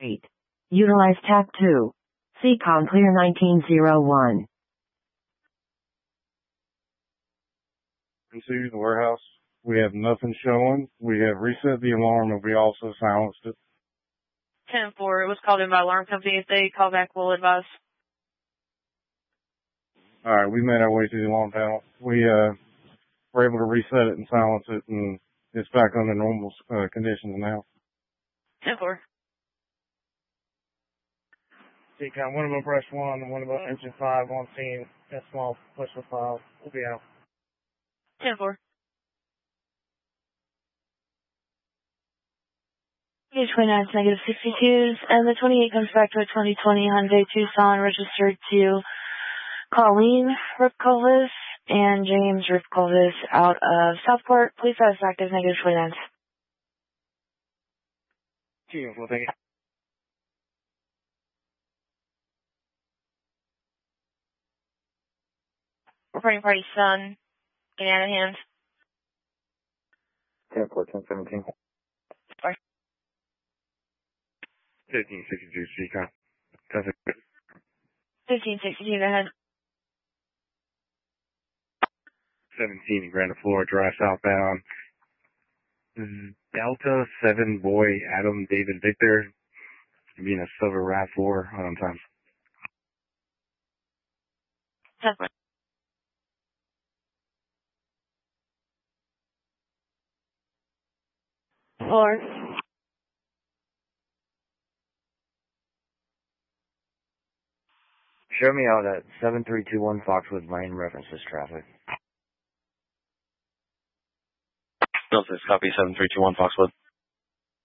8. Utilize TAC 2. CCOM clear 1901. Into the warehouse. We have nothing showing. We have reset the alarm and we also silenced it. 10-4. It was called in by alarm company. If they call back, we'll advise. Alright, we made our way through the alarm panel. We were able to reset it and silence it, and it's back under normal conditions now. 10-4. CCOM, one of them brush 1, one of them engine 5 on scene. That small push for 5. We'll be out. 10-4. Page 29 negative 62s, and the 28 comes back to a 2020 Hyundai Tucson registered to Colleen Ripkovis and James Ripkovis out of Southport. Please have active negative 29s. Well, thank you. Reporting party son. Getting out of hand. 10-4, 10-17. 1562 CCOM. 1562, go ahead. 17 Grand Flora Drive southbound. Delta 7 Boy Adam David Victor. Being a silver RAV4 on time. 10-4. Or Show me out at 7321 Foxwood Lane, references traffic. Delta, copy 7321 Foxwood.